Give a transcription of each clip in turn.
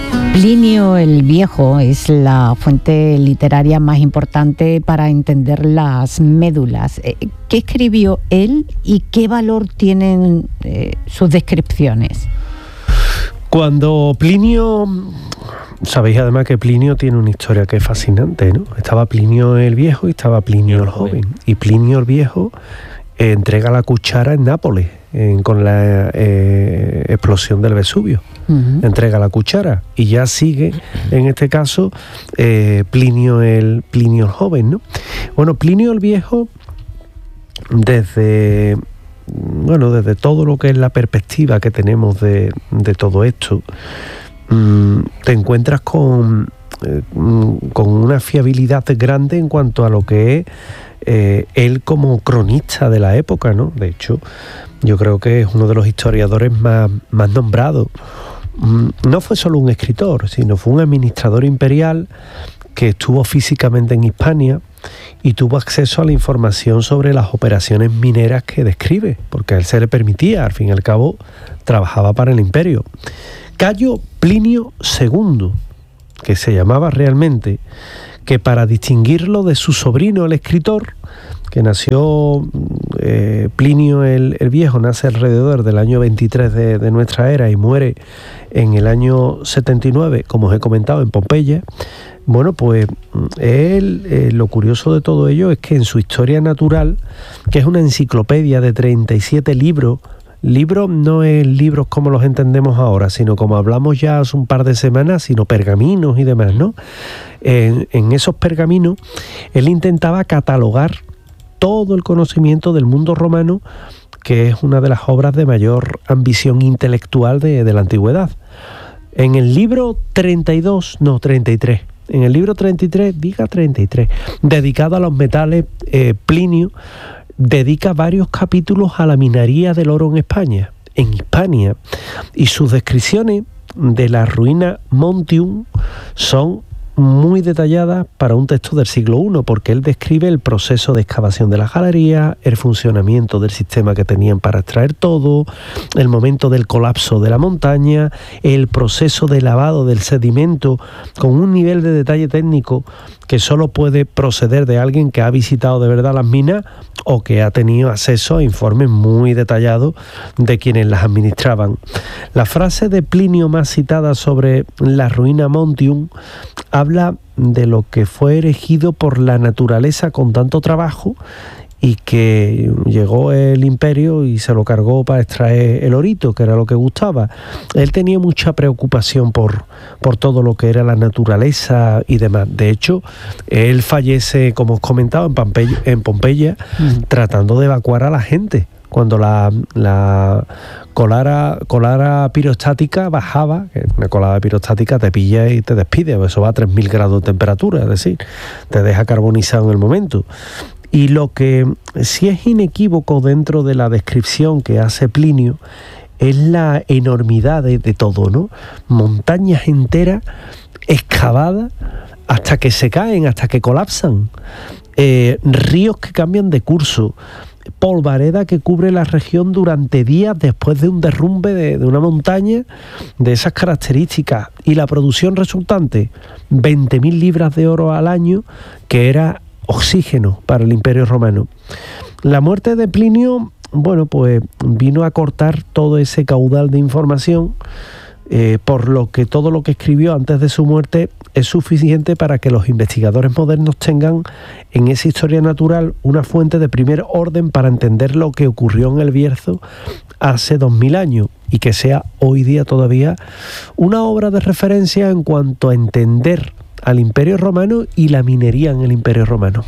Plinio el Viejo es la fuente literaria más importante para entender las médulas. ¿Qué escribió él y qué valor tienen sus descripciones? Cuando Plinio... Sabéis además que Plinio tiene una historia que es fascinante, ¿no? Estaba Plinio el Viejo y estaba Plinio el Joven. Y Plinio el Viejo entrega la cuchara en Nápoles, con la explosión del Vesubio. Uh-huh. Entrega la cuchara y ya sigue, en este caso, Plinio el Joven, ¿no? Bueno, Plinio el Viejo, desde todo lo que es la perspectiva que tenemos de todo esto, te encuentras con una fiabilidad grande en cuanto a lo que es él como cronista de la época, ¿no? De hecho, yo creo que es uno de los historiadores más nombrados. No fue solo un escritor, sino fue un administrador imperial que estuvo físicamente en Hispania y tuvo acceso a la información sobre las operaciones mineras que describe, porque a él se le permitía, al fin y al cabo, trabajaba para el imperio. Cayo Plinio II, que se llamaba realmente, que para distinguirlo de su sobrino, el escritor, que nació Plinio el Viejo, nace alrededor del año 23 de nuestra era y muere en el año 79, como os he comentado, en Pompeya. Bueno, pues él, lo curioso de todo ello es que en su Historia Natural, que es una enciclopedia de 37 libros no es libros como los entendemos ahora, sino como hablamos ya hace un par de semanas, sino pergaminos y demás, ¿no? En esos pergaminos, él intentaba catalogar todo el conocimiento del mundo romano, que es una de las obras de mayor ambición intelectual de la antigüedad. En el libro 33, en el libro 33, dedicado a los metales, Plinio dedica varios capítulos a la minería del oro en España, en Hispania, y sus descripciones de la ruina Montium son muy detalladas para un texto del siglo I, porque él describe el proceso de excavación de las galerías, el funcionamiento del sistema que tenían para extraer todo, el momento del colapso de la montaña, el proceso de lavado del sedimento, con un nivel de detalle técnico que solo puede proceder de alguien que ha visitado de verdad las minas o que ha tenido acceso a informes muy detallados de quienes las administraban. La frase de Plinio más citada sobre la ruina Montium habla de lo que fue erigido por la naturaleza con tanto trabajo y que llegó el imperio y se lo cargó para extraer el orito, que era lo que gustaba. Él tenía mucha preocupación por todo lo que era la naturaleza y demás. De hecho, él fallece, como os comentaba, en Pompeya, tratando de evacuar a la gente. Cuando la colara pirostática bajaba, que una colada pirostática te pilla y te despide, eso va a 3.000 grados de temperatura, es decir, te deja carbonizado en el momento. Y lo que sí es inequívoco dentro de la descripción que hace Plinio es la enormidad de todo, ¿no? Montañas enteras excavadas hasta que se caen, hasta que colapsan, ríos que cambian de curso, polvareda que cubre la región durante días después de un derrumbe de una montaña de esas características, y la producción resultante, 20.000 libras de oro al año, que era oxígeno para el Imperio Romano. La muerte de Plinio, bueno, pues vino a cortar todo ese caudal de información, por lo que todo lo que escribió antes de su muerte es suficiente para que los investigadores modernos tengan en esa Historia Natural una fuente de primer orden para entender lo que ocurrió en el Bierzo hace 2000 años y que sea hoy día todavía una obra de referencia en cuanto a entender al Imperio Romano y la minería en el Imperio Romano.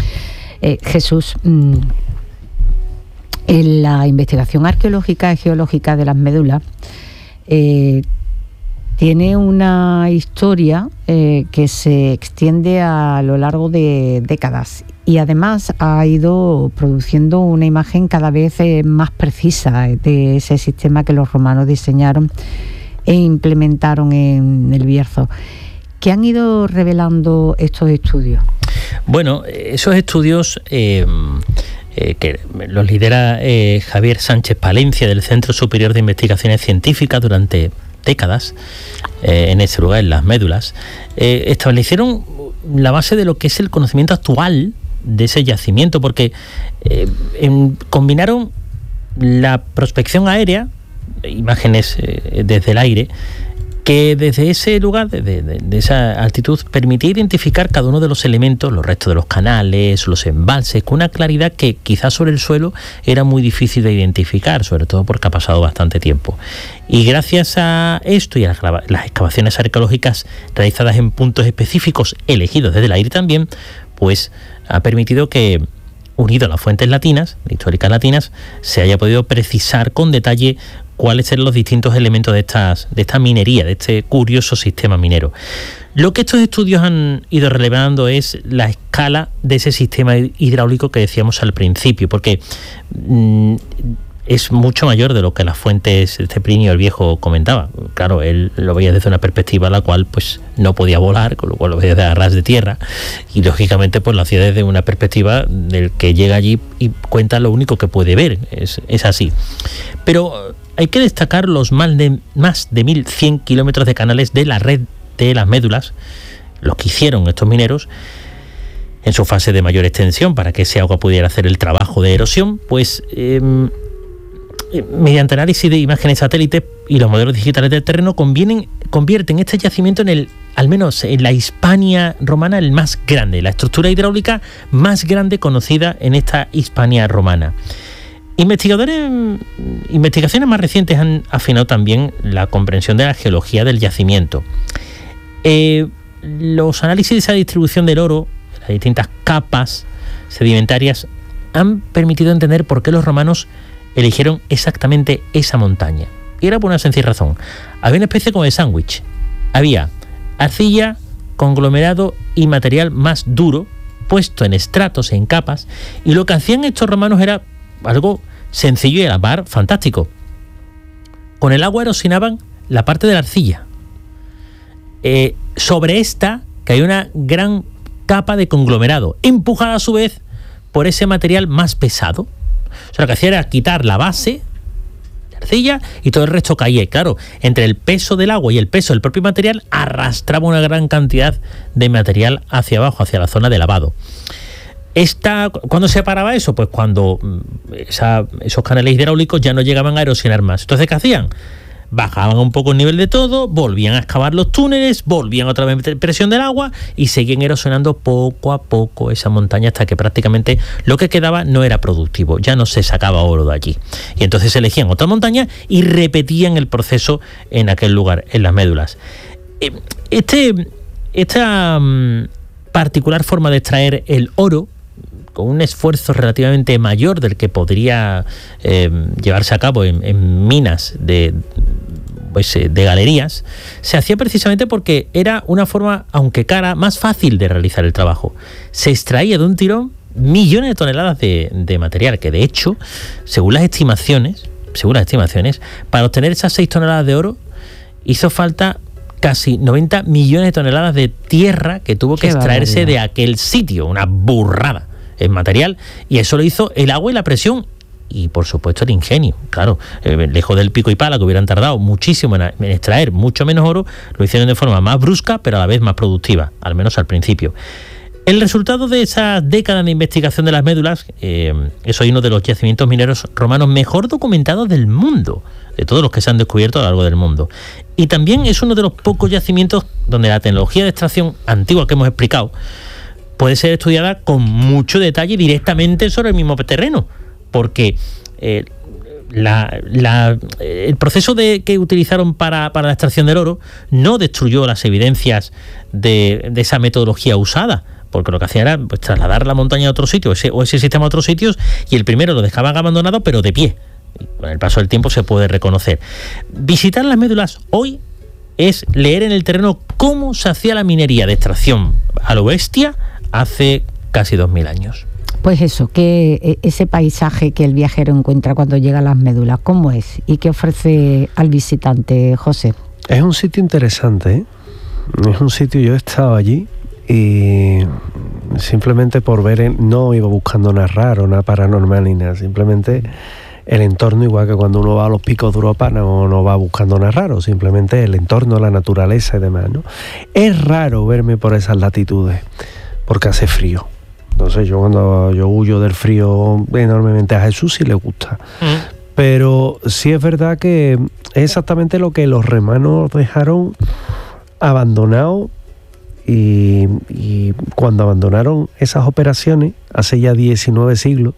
Jesús, en la investigación arqueológica y geológica de las médulas tiene una historia que se extiende a lo largo de décadas y además ha ido produciendo una imagen cada vez más precisa de ese sistema que los romanos diseñaron e implementaron en el Bierzo. ¿Qué han ido revelando estos estudios? Bueno, esos estudios que los lidera Javier Sánchez Palencia del Centro Superior de Investigaciones Científicas durante décadas, en ese lugar, en las médulas, establecieron la base de lo que es el conocimiento actual de ese yacimiento, porque combinaron la prospección aérea, imágenes desde el aire, que desde ese lugar, de esa altitud, permitía identificar cada uno de los elementos, los restos de los canales, los embalses, con una claridad que quizás sobre el suelo era muy difícil de identificar, sobre todo porque ha pasado bastante tiempo. Y gracias a esto y a las excavaciones arqueológicas realizadas en puntos específicos, elegidos desde el aire también, pues ha permitido que, unido a las fuentes latinas, históricas latinas, se haya podido precisar con detalle cuáles eran los distintos elementos de esta minería, de este curioso sistema minero. Lo que estos estudios han ido relevando es la escala de ese sistema hidráulico que decíamos al principio, porque es mucho mayor de lo que las fuentes de Plinio el Viejo comentaba. Claro, él lo veía desde una perspectiva a la cual pues no podía volar, con lo cual lo veía desde a ras de tierra, y lógicamente pues lo hacía desde una perspectiva del que llega allí y cuenta lo único que puede ver. Es así. Pero hay que destacar los más de 1.100 kilómetros de canales de la red de las médulas, los que hicieron estos mineros en su fase de mayor extensión para que ese agua pudiera hacer el trabajo de erosión, pues mediante análisis de imágenes satélites y los modelos digitales del terreno convierten este yacimiento al menos en la Hispania romana, el más grande, la estructura hidráulica más grande conocida en esta Hispania romana. Investigaciones más recientes han afinado también la comprensión de la geología del yacimiento. Los análisis de esa distribución del oro, las distintas capas sedimentarias, han permitido entender por qué los romanos eligieron exactamente esa montaña. Y era por una sencilla razón. Había una especie como de sándwich. Había arcilla, conglomerado y material más duro, puesto en estratos, en capas, y lo que hacían estos romanos era algo sencillo y a la par fantástico. Con el agua erosionaban la parte de la arcilla. Sobre esta caía una gran capa de conglomerado, empujada a su vez por ese material más pesado. O sea, lo que hacía era quitar la base de arcilla y todo el resto caía. Y claro, entre el peso del agua y el peso del propio material, arrastraba una gran cantidad de material hacia abajo, hacia la zona de lavado. ¿Cuándo se paraba eso? Pues cuando esos canales hidráulicos ya no llegaban a erosionar más. Entonces, ¿qué hacían? Bajaban un poco el nivel de todo, volvían a excavar los túneles, volvían otra vez a presión del agua y seguían erosionando poco a poco esa montaña hasta que prácticamente lo que quedaba no era productivo, ya no se sacaba oro de allí. Y entonces elegían otra montaña y repetían el proceso en aquel lugar, en las médulas. Esta particular forma de extraer el oro, con un esfuerzo relativamente mayor del que podría llevarse a cabo en minas de galerías, se hacía precisamente porque era una forma, aunque cara, más fácil de realizar el trabajo. Se extraía de un tirón millones de toneladas de material, que de hecho, según las estimaciones, para obtener esas 6 toneladas de oro, hizo falta casi 90 millones de toneladas de tierra que tuvo que extraerse de aquel sitio. Una burrada en material, y eso lo hizo el agua y la presión y por supuesto el ingenio. Claro, lejos del pico y pala, que hubieran tardado muchísimo en extraer mucho menos oro, lo hicieron de forma más brusca pero a la vez más productiva, al menos al principio. El resultado de esas décadas de investigación de las médulas es hoy uno de los yacimientos mineros romanos mejor documentados del mundo, de todos los que se han descubierto a lo largo del mundo, y también es uno de los pocos yacimientos donde la tecnología de extracción antigua que hemos explicado puede ser estudiada con mucho detalle directamente sobre el mismo terreno, porque el proceso que utilizaron para la extracción del oro no destruyó las evidencias de esa metodología usada, porque lo que hacía era pues trasladar la montaña a otro sitio o ese sistema a otros sitios, y el primero lo dejaban abandonado pero de pie. Y con el paso del tiempo se puede reconocer. Visitar las médulas hoy es leer en el terreno cómo se hacía la minería de extracción a lo bestia hace casi 2000 años. Pues eso, que ese paisaje que el viajero encuentra cuando llega a las médulas, ¿cómo es? ¿Y qué ofrece al visitante, José? Es un sitio interesante, ¿eh? Es un sitio, yo he estado allí y simplemente por ver, no iba buscando nada raro, nada paranormal ni nada, simplemente el entorno, igual que cuando uno va a los picos de Europa, no va buscando nada raro, simplemente el entorno, la naturaleza y demás, ¿no? Es raro verme por esas latitudes, porque hace frío. Entonces cuando yo huyo del frío enormemente, a Jesús sí le gusta. Pero sí es verdad que es exactamente lo que los romanos dejaron abandonado, y cuando abandonaron esas operaciones, hace ya 19 siglos,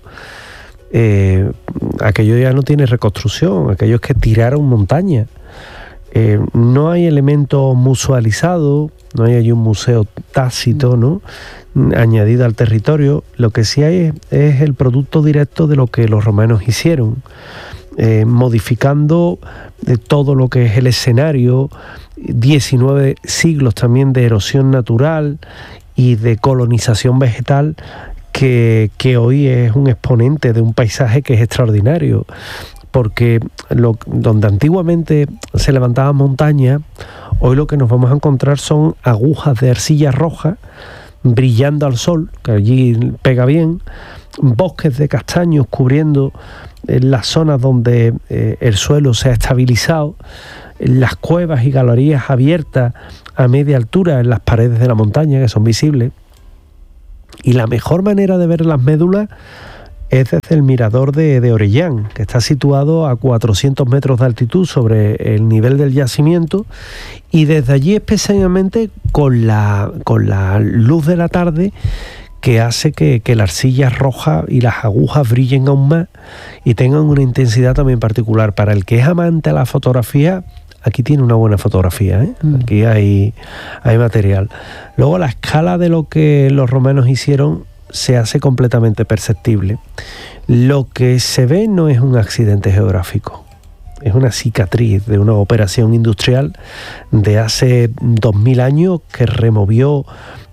aquello ya no tiene reconstrucción, aquello es que tiraron montaña. No hay elementos musealizados, no hay allí un museo tácito, ¿no?, añadido al territorio. Lo que sí hay es el producto directo de lo que los romanos hicieron, modificando todo lo que es el escenario, 19 siglos también de erosión natural y de colonización vegetal, que hoy es un exponente de un paisaje que es extraordinario. Porque donde antiguamente se levantaban montañas, hoy lo que nos vamos a encontrar son agujas de arcilla roja brillando al sol, que allí pega bien, bosques de castaños cubriendo las zonas donde el suelo se ha estabilizado, las cuevas y galerías abiertas a media altura en las paredes de la montaña, que son visibles. Y la mejor manera de ver las médulas es desde el mirador de Orellán, que está situado a 400 metros de altitud sobre el nivel del yacimiento, y desde allí especialmente con la luz de la tarde, que hace que la arcilla roja y las agujas brillen aún más y tengan una intensidad también particular. Para el que es amante a la fotografía, aquí tiene una buena fotografía, ¿eh? Aquí hay material. Luego la escala de lo que los romanos hicieron se hace completamente perceptible. Lo que se ve no es un accidente geográfico, es una cicatriz de una operación industrial de hace 2000 años que removió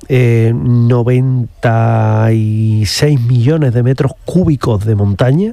96 millones de metros cúbicos de montaña.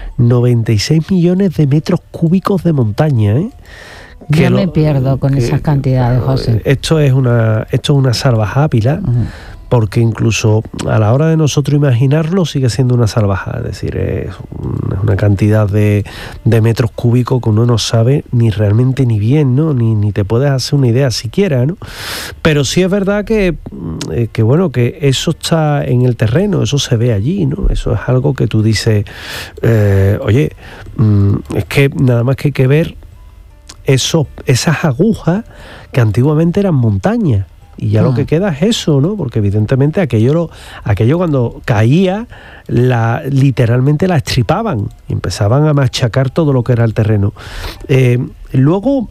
96 millones de metros cúbicos de montaña, ¿eh? Yo me pierdo con esas cantidades, José. Esto es una salvajada, Pilar. Porque incluso a la hora de nosotros imaginarlo sigue siendo una salvajada, es decir, es una cantidad de metros cúbicos que uno no sabe ni realmente ni bien, ¿no? Ni te puedes hacer una idea siquiera, ¿no? Pero sí es verdad que bueno, que eso está en el terreno, eso se ve allí, ¿no? Eso es algo que tú dices, oye, es que nada más que hay que ver esas agujas que antiguamente eran montañas. Y ya lo que queda es eso, ¿no? Porque evidentemente aquello cuando caía, literalmente la estripaban y empezaban a machacar todo lo que era el terreno. Luego,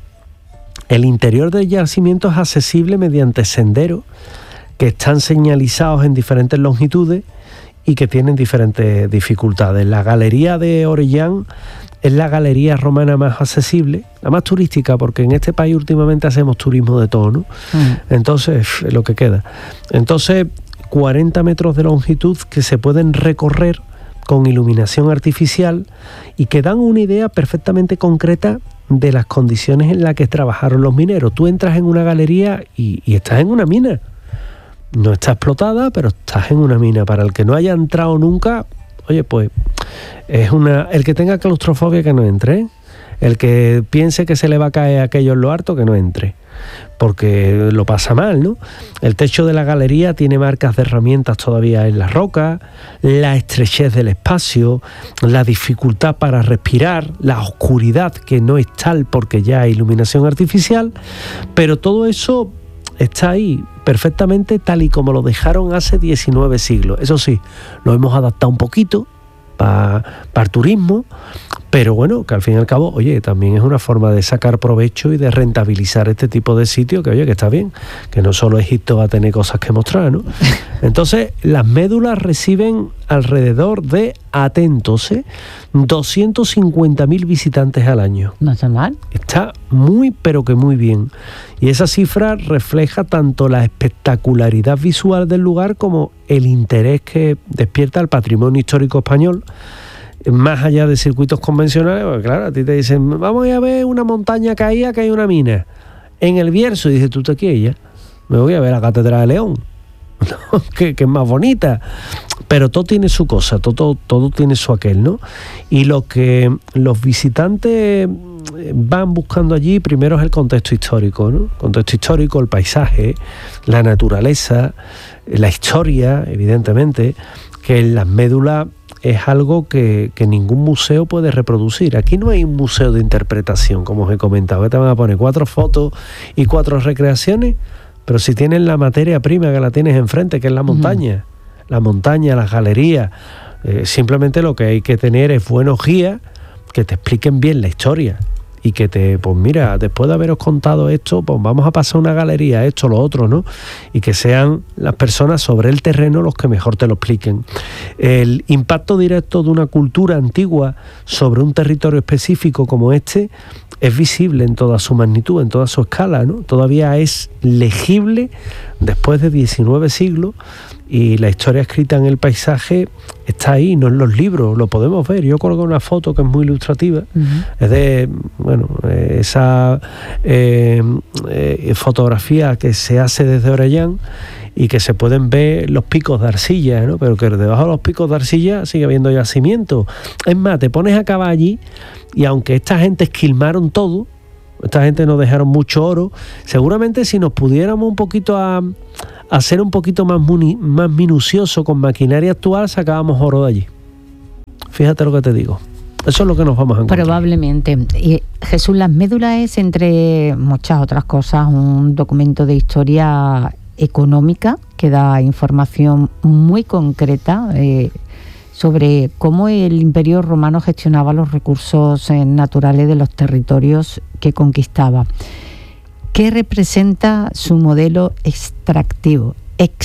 el interior del yacimiento es accesible mediante senderos que están señalizados en diferentes longitudes y que tienen diferentes dificultades. La galería de Orellán es la galería romana más accesible, la más turística, porque en este país últimamente hacemos turismo de todo, ¿no? Entonces, lo que queda. Entonces, 40 metros de longitud que se pueden recorrer con iluminación artificial y que dan una idea perfectamente concreta de las condiciones en las que trabajaron los mineros. Tú entras en una galería y estás en una mina. No está explotada, pero estás en una mina. Para el que no haya entrado nunca, oye, pues el que tenga claustrofobia que no entre, ¿eh? El que piense que se le va a caer aquello en lo harto, que no entre, porque lo pasa mal, ¿no? El techo de la galería tiene marcas de herramientas todavía en la roca, la estrechez del espacio, la dificultad para respirar, la oscuridad que no es tal porque ya hay iluminación artificial, pero todo eso está ahí perfectamente tal y como lo dejaron hace 19 siglos. Eso sí, lo hemos adaptado un poquito para el turismo, pero bueno, que al fin y al cabo, oye, también es una forma de sacar provecho y de rentabilizar este tipo de sitios, que oye, que está bien, que no solo Egipto va a tener cosas que mostrar, ¿no? Entonces, las médulas reciben alrededor de, atentos, 250.000 visitantes al año. No está mal. Está muy, pero que muy bien. Y esa cifra refleja tanto la espectacularidad visual del lugar como el interés que despierta el patrimonio histórico español, más allá de circuitos convencionales. Porque claro, a ti te dicen, vamos a ver una montaña caída que hay una mina en el Bierzo, y dices, tú te quieres, me voy a ver la Catedral de León, que es más bonita. Pero todo tiene su cosa, todo tiene su aquel, ¿no? Y lo que los visitantes van buscando allí primero es el contexto histórico, ¿no? Contexto histórico, el paisaje, la naturaleza, la historia, evidentemente, que en las médulas es algo que ningún museo puede reproducir. Aquí no hay un museo de interpretación, como os he comentado, que te van a poner 4 fotos y 4 recreaciones, pero si tienes la materia prima que la tienes enfrente, que es la montaña, las galerías, simplemente lo que hay que tener es buenos guías que te expliquen bien la historia y que pues mira, después de haberos contado esto, pues vamos a pasar a una galería, esto, lo otro, ¿no? Y que sean las personas sobre el terreno los que mejor te lo expliquen. El impacto directo de una cultura antigua sobre un territorio específico como este es visible en toda su magnitud, en toda su escala, ¿no? Todavía es legible después de 19 siglos y la historia escrita en el paisaje está ahí, no en los libros, lo podemos ver. Yo colgué una foto que es muy ilustrativa, es de, bueno, esa fotografía que se hace desde Orellán y que se pueden ver los picos de arcilla, ¿no? Pero que debajo de los picos de arcilla sigue habiendo yacimientos. Es más, te pones a cavar allí y aunque esta gente esquilmaron todo, esta gente nos dejaron mucho oro, seguramente si nos pudiéramos un poquito a ser un poquito más minucioso con maquinaria actual, sacábamos oro de allí. Fíjate lo que te digo. Eso es lo que nos vamos a encontrar. Probablemente. Y Jesús, las médulas es, entre muchas otras cosas, un documento de historia económica que da información muy concreta sobre cómo el Imperio Romano gestionaba los recursos naturales de los territorios que conquistaba. ¿Qué representa su modelo extractivo?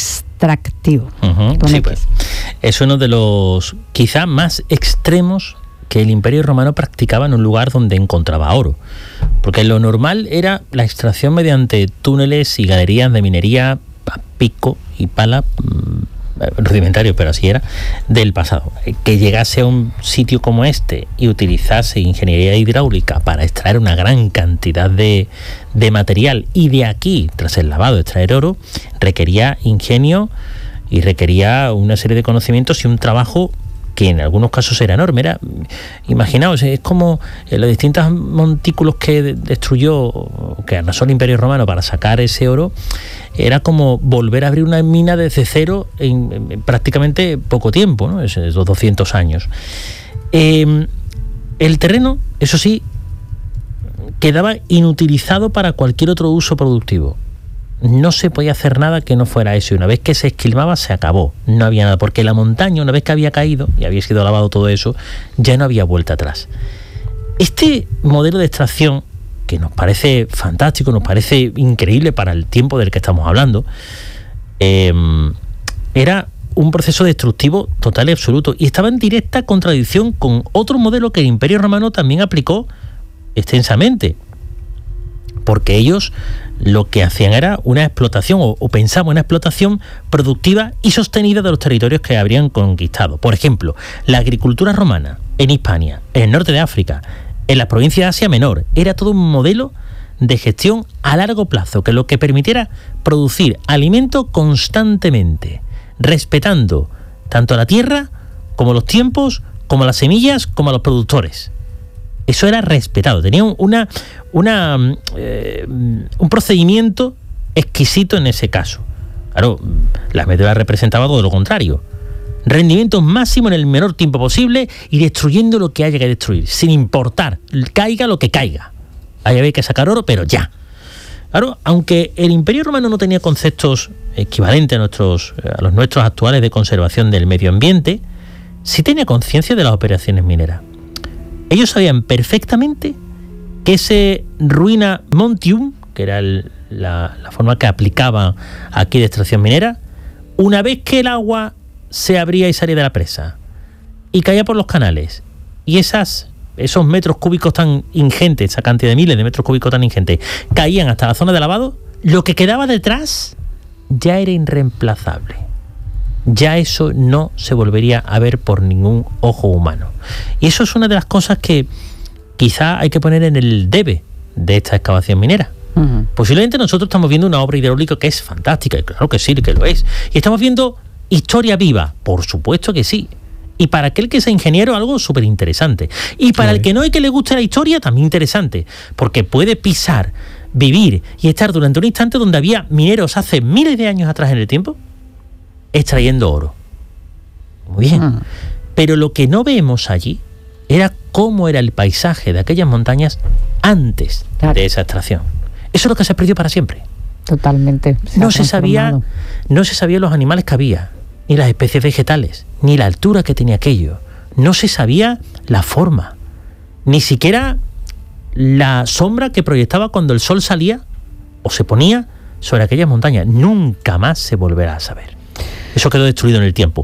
Sí, pues, es uno de los quizá más extremos que el Imperio Romano practicaba en un lugar donde encontraba oro. Porque lo normal era la extracción mediante túneles y galerías de minería a pico y pala, rudimentario, pero así era, del pasado. Que llegase a un sitio como este y utilizase ingeniería hidráulica para extraer una gran cantidad de material y de aquí, tras el lavado, extraer oro, requería ingenio y requería una serie de conocimientos y un trabajo que en algunos casos era enorme. Imaginaos, es como los distintos montículos que destruyó, que arrasó el Imperio Romano para sacar ese oro, era como volver a abrir una mina desde cero en prácticamente poco tiempo, ¿no? Esos 200 años. El terreno, eso sí, quedaba inutilizado para cualquier otro uso productivo. No se podía hacer nada que no fuera eso. Y una vez que se esquilmaba, se acabó. No había nada, porque la montaña, una vez que había caído y había sido lavado todo eso, ya no había vuelta atrás. Este modelo de extracción, que nos parece fantástico, nos parece increíble para el tiempo del que estamos hablando, era un proceso destructivo total y absoluto, y estaba en directa contradicción con otro modelo que el Imperio Romano también aplicó extensamente, porque ellos lo que hacían era una explotación, o pensaban una explotación productiva y sostenida de los territorios que habrían conquistado. Por ejemplo, la agricultura romana en Hispania, en el norte de África, en las provincias de Asia Menor, era todo un modelo de gestión a largo plazo, que lo que permitiera producir alimento constantemente, respetando tanto a la tierra, como los tiempos, como las semillas, como a los productores. Eso era respetado, tenía un procedimiento exquisito en ese caso. Claro, las médulas representaban todo lo contrario. Rendimiento máximo en el menor tiempo posible y destruyendo lo que haya que destruir, sin importar, caiga lo que caiga. Ahí había que sacar oro, pero ya. Claro, aunque el Imperio Romano no tenía conceptos equivalentes a los nuestros actuales de conservación del medio ambiente, sí tenía conciencia de las operaciones mineras. Ellos sabían perfectamente que ese ruina montium, que era la forma que aplicaban aquí de extracción minera, una vez que el agua se abría y salía de la presa y caía por los canales, y esos metros cúbicos tan ingentes, esa cantidad de miles de metros cúbicos tan ingentes, caían hasta la zona de lavado, lo que quedaba detrás ya era irreemplazable. Ya eso no se volvería a ver por ningún ojo humano. Y eso es una de las cosas que quizá hay que poner en el debe de esta excavación minera. Posiblemente nosotros estamos viendo una obra hidráulica que es fantástica, y claro que sí, que lo es. Y estamos viendo historia viva? Por supuesto que sí. Y para aquel que sea ingeniero, algo súper interesante. Y para el que no y que le guste la historia, también interesante. Porque puede pisar, vivir y estar durante un instante donde había mineros hace miles de años atrás en el tiempo, extrayendo oro. Muy bien. Pero lo que no vemos allí era cómo era el paisaje de aquellas montañas antes de esa extracción. Eso es lo que se perdió para siempre. Totalmente. No se sabía los animales que había, ni las especies vegetales, ni la altura que tenía aquello. No se sabía la forma, ni siquiera la sombra que proyectaba cuando el sol salía o se ponía sobre aquellas montañas. Nunca más se volverá a saber. Eso quedó destruido en el tiempo.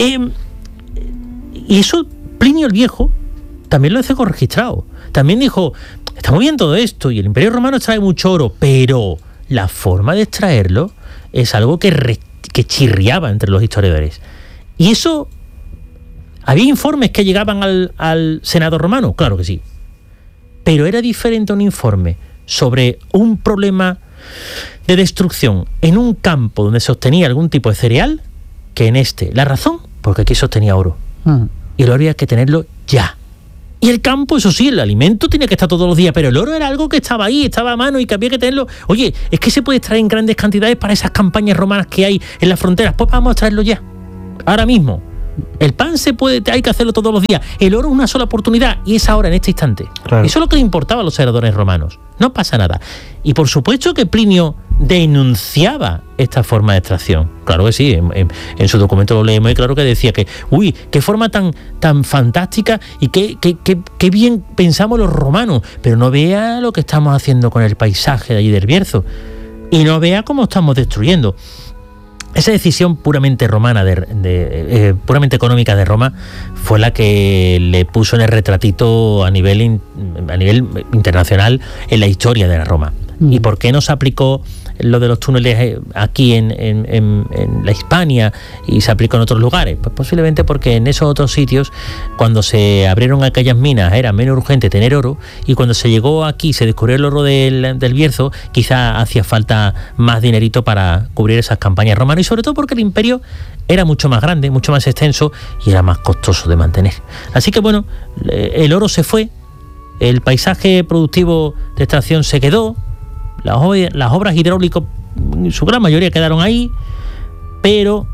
Y eso Plinio el Viejo también lo dejó registrado. También dijo, está muy bien todo esto y el Imperio Romano extrae mucho oro, pero la forma de extraerlo es algo que chirriaba entre los historiadores. Y eso, ¿había informes que llegaban al Senado romano? Claro que sí. Pero era diferente un informe sobre un problema de destrucción en un campo donde se obtenía algún tipo de cereal que en este. La razón, porque aquí se obtenía oro. Y el oro había que tenerlo ya. Y el campo, eso sí, el alimento tenía que estar todos los días, pero el oro era algo que estaba ahí, estaba a mano y que había que tenerlo. Oye, es que se puede extraer en grandes cantidades para esas campañas romanas que hay en las fronteras. Pues vamos a extraerlo ya, ahora mismo. El pan hay que hacerlo todos los días. El oro es una sola oportunidad y es ahora, en este instante. Claro. Eso es lo que le importaba a los senadores romanos. No pasa nada. Y por supuesto que Plinio denunciaba esta forma de extracción. Claro que sí, en su documento lo leemos y claro que decía que, uy, qué forma tan fantástica y qué bien pensamos los romanos, pero no vea lo que estamos haciendo con el paisaje de allí del Bierzo y no vea cómo estamos destruyendo. Esa decisión puramente romana, puramente económica de Roma, fue la que le puso en el retratito a nivel internacional en la historia de la Roma. ¿Y por qué no se aplicó lo de los túneles aquí en la Hispania y se aplicó en otros lugares? Pues posiblemente porque en esos otros sitios, cuando se abrieron aquellas minas, era menos urgente tener oro, y cuando se llegó aquí, se descubrió el oro del Bierzo, quizá hacía falta más dinerito para cubrir esas campañas romanas, y sobre todo porque el imperio era mucho más grande, mucho más extenso y era más costoso de mantener. Así que bueno, el oro se fue, el paisaje productivo de extracción se quedó, las obras hidráulicas, en su gran mayoría, quedaron ahí, pero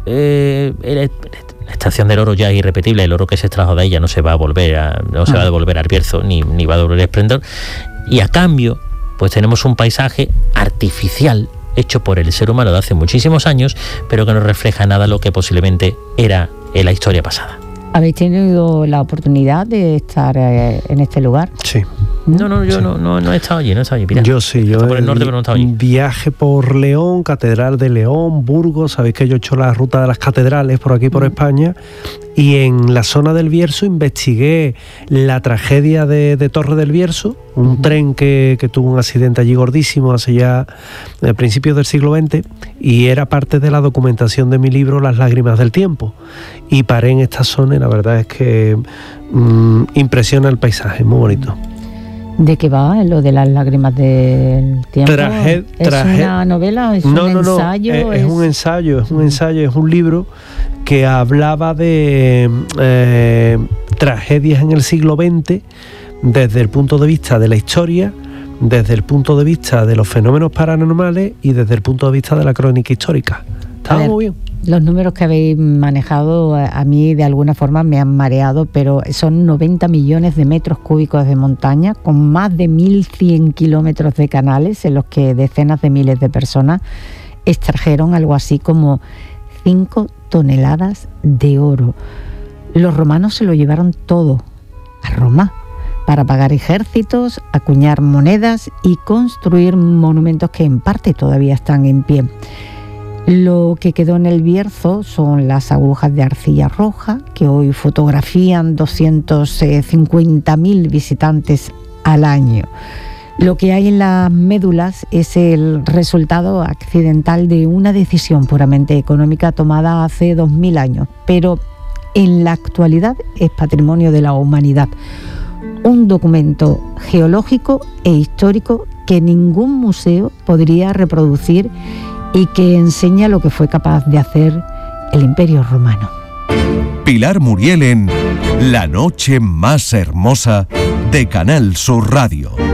la extracción del oro ya es irrepetible. El oro que se extrajo de ella no se va a devolver al Bierzo, ni va a devolver esplendor. Y a cambio, pues tenemos un paisaje artificial hecho por el ser humano de hace muchísimos años, pero que no refleja nada lo que posiblemente era en la historia pasada. ¿Habéis tenido la oportunidad de estar en este lugar? Sí. Yo no he estado allí, Pilar. Yo sí, por el norte, pero no he estado allí. Viaje por León, Catedral de León, Burgos. Sabéis que yo he hecho la ruta de las catedrales por aquí, por España, y en la zona del Bierzo investigué la tragedia de Torre del Bierzo, un tren que tuvo un accidente allí gordísimo hace ya principios del siglo XX, y era parte de la documentación de mi libro Las lágrimas del tiempo. Y paré en esta zona y la verdad es que impresiona el paisaje, muy bonito. ¿De qué va lo de las lágrimas del tiempo? ¿Es una novela? ¿Es un ensayo? Es un ensayo, es un libro que hablaba de tragedias en el siglo XX desde el punto de vista de la historia, desde el punto de vista de los fenómenos paranormales y desde el punto de vista de la crónica histórica. Estaba muy bien. Los números que habéis manejado a mí de alguna forma me han mareado, pero son 90 millones de metros cúbicos de montaña con más de 1.100 kilómetros de canales en los que decenas de miles de personas extrajeron algo así como 5 toneladas de oro. Los romanos se lo llevaron todo a Roma para pagar ejércitos, acuñar monedas y construir monumentos que en parte todavía están en pie. Lo que quedó en el Bierzo son las agujas de arcilla roja, que hoy fotografían 250.000 visitantes al año. Lo que hay en las médulas es el resultado accidental de una decisión puramente económica tomada hace 2000 años, pero en la actualidad es patrimonio de la humanidad. Un documento geológico e histórico que ningún museo podría reproducir y que enseña lo que fue capaz de hacer el Imperio Romano. Pilar Muriel en La noche más hermosa de Canal Sur Radio.